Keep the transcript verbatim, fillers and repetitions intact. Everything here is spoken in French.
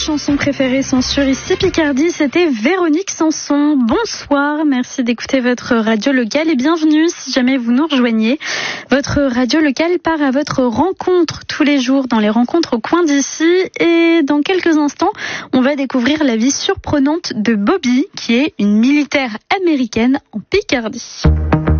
chansons préférées sont sur Ici Picardie, c'était Véronique Sanson. Bonsoir, merci d'écouter votre radio locale et bienvenue si jamais vous nous rejoignez. Votre radio locale part à votre rencontre tous les jours dans les rencontres au coin d'ici et dans quelques instants, on va découvrir la vie surprenante de Bobby qui est une militaire américaine en Picardie.